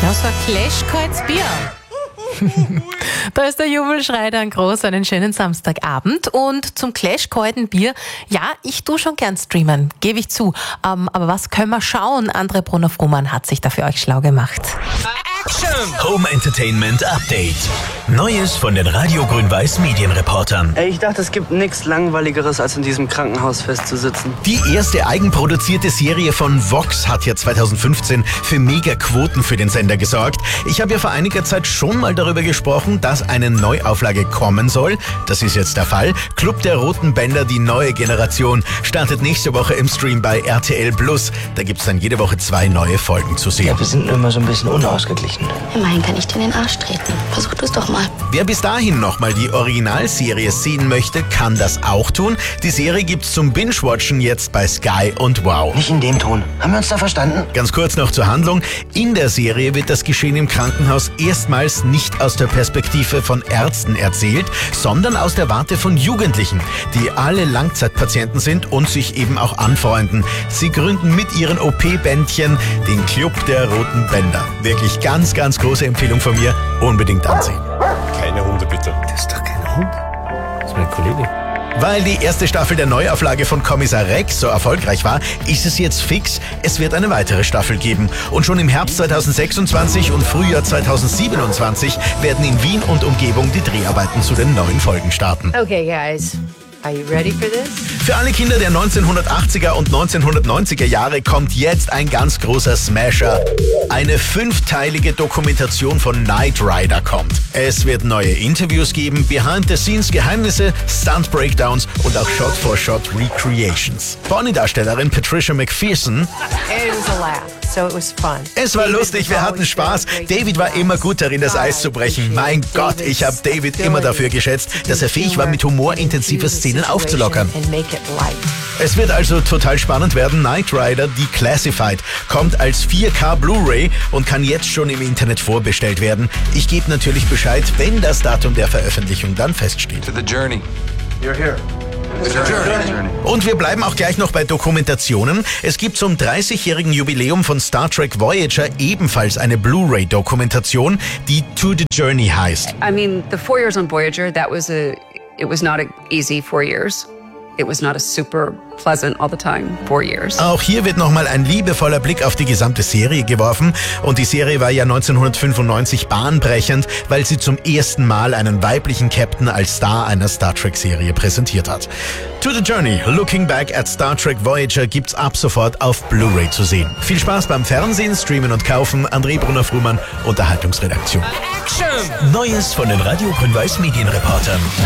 Ja, so ein Clash-kaltes Bier. Da ist der Jubelschrei dann groß, einen schönen Samstagabend. Und zum Clash-kalten Bier, ja, ich tue schon gern streamen, gebe ich zu. Aber was können wir schauen? André Brunner-Frumann hat sich da für euch schlau gemacht. Home Entertainment Update. Neues von den Radio Grün-Weiß Medienreportern. Ich dachte, es gibt nichts Langweiligeres, als in diesem Krankenhaus festzusitzen. Die erste eigenproduzierte Serie von Vox hat ja 2015 für Mega-Quoten für den Sender gesorgt. Ich habe ja vor einiger Zeit schon mal darüber gesprochen, dass eine Neuauflage kommen soll. Das ist jetzt der Fall. Club der Roten Bänder, die neue Generation, startet nächste Woche im Stream bei RTL+. Da gibt's dann jede Woche 2 neue Folgen zu sehen. Ja, wir sind immer so ein bisschen unausgeglichen. Immerhin kann ich dir in den Arsch treten. Versuch du es doch mal. Wer bis dahin nochmal die Originalserie sehen möchte, kann das auch tun. Die Serie gibt's zum Binge-Watchen jetzt bei Sky und Wow. Nicht in dem Ton. Haben wir uns da verstanden? Ganz kurz noch zur Handlung. In der Serie wird das Geschehen im Krankenhaus erstmals nicht aus der Perspektive von Ärzten erzählt, sondern aus der Warte von Jugendlichen, die alle Langzeitpatienten sind und sich eben auch anfreunden. Sie gründen mit ihren OP-Bändchen den Club der Roten Bänder. Wirklich ganz, ganz große Empfehlung von mir. Unbedingt ansehen. Keine Hunde, bitte. Das ist doch kein Hund. Das ist mein Kollege. Weil die erste Staffel der Neuauflage von Kommissar Rex so erfolgreich war, ist es jetzt fix, es wird eine weitere Staffel geben. Und schon im Herbst 2026 und Frühjahr 2027 werden in Wien und Umgebung die Dreharbeiten zu den neuen Folgen starten. Okay, guys. Are you ready for this? Für alle Kinder der 1980er und 1990er Jahre kommt jetzt ein ganz großer Smasher. Eine 5-teilige Dokumentation von Knight Rider kommt. Es wird neue Interviews geben, Behind-the-Scenes-Geheimnisse, Stunt-Breakdowns und auch Shot-for-Shot-Recreations. Bonnie-Darstellerin Patricia McPherson: It was a laugh, so it was fun. Es war lustig, wir hatten Spaß. David war immer gut darin, das Eis zu brechen. Mein Gott, ich habe David immer dafür geschätzt, dass er fähig war, mit Humor intensive Szenen aufzulockern. Es wird also total spannend werden. Knight Rider Declassified kommt als 4K Blu-ray und kann jetzt schon im Internet vorbestellt werden. Ich gebe natürlich Bescheid, wenn das Datum der Veröffentlichung dann feststeht. To the journey. You're here. Und wir bleiben auch gleich noch bei Dokumentationen. Es gibt zum 30-jährigen Jubiläum von Star Trek Voyager ebenfalls eine Blu-ray-Dokumentation, die To the Journey heißt. I mean, the 4 years on Voyager, it was not an easy 4 years. It was not a super pleasant all the time 4 years. Auch hier wird nochmal ein liebevoller Blick auf die gesamte Serie geworfen. Und die Serie war ja 1995 bahnbrechend, weil sie zum ersten Mal einen weiblichen Captain als Star einer Star Trek-Serie präsentiert hat. To the Journey, Looking Back at Star Trek Voyager gibt's ab sofort auf Blu-ray zu sehen. Viel Spaß beim Fernsehen, Streamen und Kaufen. André Brunner-Frumann, Unterhaltungsredaktion. Neues von den Radio Grün-Weiß Medienreportern.